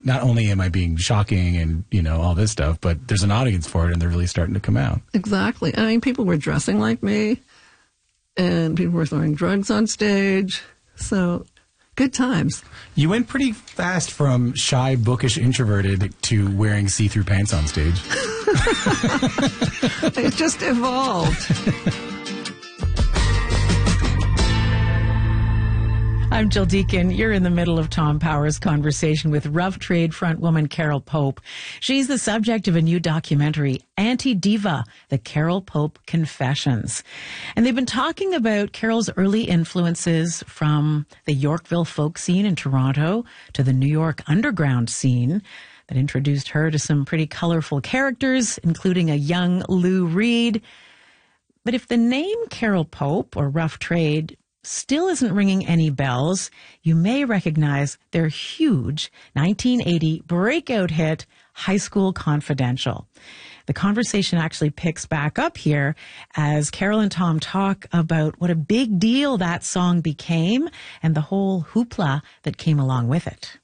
not only am I being shocking and, all this stuff, but there's an audience for it and they're really starting to come out. Exactly. I mean, people were dressing like me and people were throwing drugs on stage. So good times. You went pretty fast from shy, bookish, introverted to wearing see-through pants on stage. It just evolved. I'm Jill Deacon. You're in the middle of Tom Power's conversation with Rough Trade frontwoman Carol Pope. She's the subject of a new documentary, Anti-Diva, The Carol Pope Confessions. And they've been talking about Carol's early influences from the Yorkville folk scene in Toronto to the New York underground scene that introduced her to some pretty colorful characters, including a young Lou Reed. But if the name Carol Pope or Rough Trade still isn't ringing any bells, you may recognize their huge 1980 breakout hit, High School Confidential. The conversation actually picks back up here as Carol and Tom talk about what a big deal that song became and the whole hoopla that came along with it.